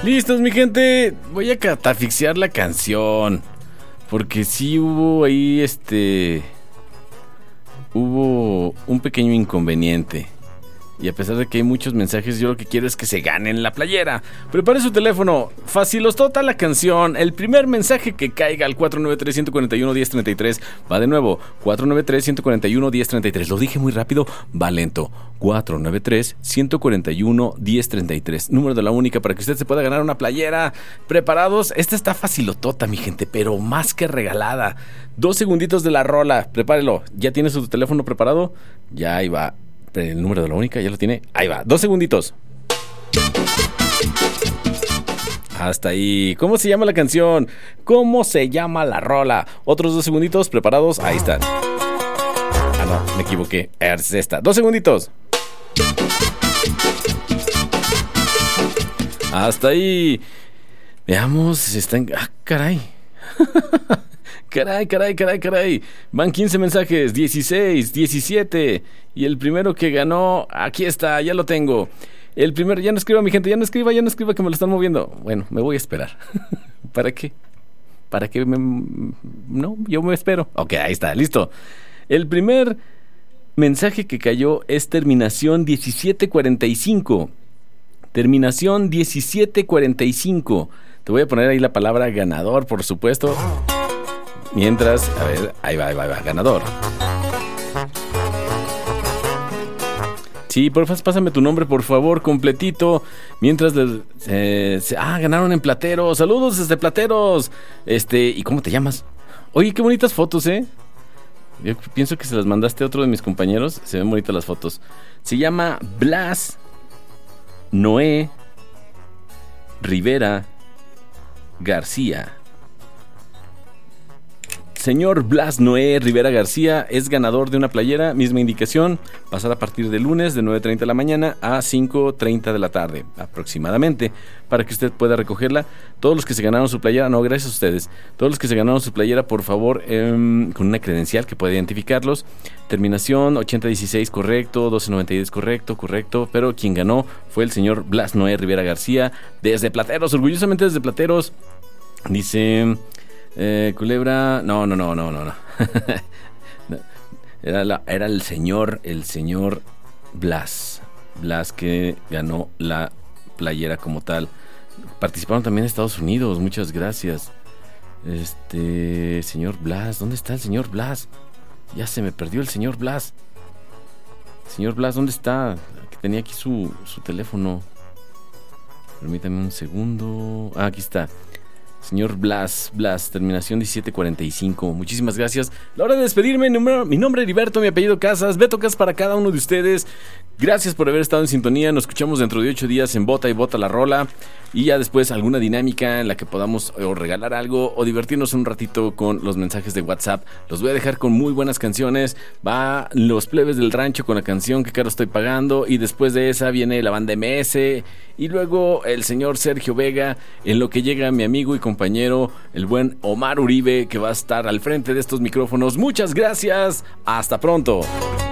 Listos, mi gente. Voy a catafixiar la canción. Porque sí hubo ahí hubo un pequeño inconveniente. Y a pesar de que hay muchos mensajes, yo lo que quiero es que se ganen la playera. Prepare su teléfono, facilostota la canción. El primer mensaje que caiga al 493-141-1033. Va de nuevo, 493-141-1033. Lo dije muy rápido, va lento. 493-141-1033. Número de la única para que usted se pueda ganar una playera. ¿Preparados? Esta está facilotota, mi gente, pero más que regalada. 2 segunditos de la rola, prepárelo. ¿Ya tiene su teléfono preparado? Ya ahí va. El número de la única, ya lo tiene. Ahí va, 2 segunditos. Hasta ahí. ¿Cómo se llama la canción? ¿Cómo se llama la rola? Otros 2 segunditos, preparados. Ahí están. Ah, no, me equivoqué. Es esta. 2 segunditos. Hasta ahí. Veamos, están... Ah, caray. Caray. Van 15 mensajes, 16, 17. Y el primero que ganó, aquí está, ya lo tengo. El primero, ya no escriba, mi gente, ya no escriba que me lo están moviendo. Bueno, me voy a esperar. ¿Para qué? No, yo me espero. Ok, ahí está, listo. El primer mensaje que cayó es terminación 1745. Terminación 1745. Te voy a poner ahí la palabra ganador, por supuesto. Mientras, a ver, ahí va, ganador. Sí, por favor, pásame tu nombre, por favor, completito. Mientras, ganaron en Plateros. Saludos desde Plateros. ¿Y cómo te llamas? Oye, qué bonitas fotos, ¿eh? Yo pienso que se las mandaste a otro de mis compañeros. Se ven bonitas las fotos. Se llama Blas Noé Rivera García. Señor Blas Noé Rivera García es ganador de una playera, misma indicación, pasar a partir de lunes de 9:30 de la mañana a 5:30 de la tarde, aproximadamente, para que usted pueda recogerla. Todos los que se ganaron su playera, no, gracias a ustedes, todos los que se ganaron su playera, por favor, con una credencial que pueda identificarlos. Terminación 8016, correcto, 1292, correcto, pero quien ganó fue el señor Blas Noé Rivera García, desde Plateros, orgullosamente desde Plateros. Dice... Culebra, no. Era el señor Blas que ganó la playera como tal. Participaron también en Estados Unidos, muchas gracias. Señor Blas, ¿dónde está el señor Blas? Ya se me perdió el señor Blas. Señor Blas, ¿dónde está? Que tenía aquí su teléfono. Permítame un segundo. Ah, aquí está. Señor Blas, terminación 1745. Muchísimas gracias. La hora de despedirme. Mi nombre es Heriberto, mi apellido Casas. Beto Casas para cada uno de ustedes. Gracias por haber estado en sintonía. Nos escuchamos dentro de 8 días en Bota y Bota la Rola. Y ya después alguna dinámica en la que podamos o regalar algo o divertirnos un ratito con los mensajes de WhatsApp. Los voy a dejar con muy buenas canciones. Va Los Plebes del Rancho con la canción Que Caro Estoy Pagando. Y después de esa viene la banda MS. Y luego el señor Sergio Vega. En lo que llega mi amigo y compañero, el buen Omar Uribe, que va a estar al frente de estos micrófonos. Muchas gracias. Hasta pronto.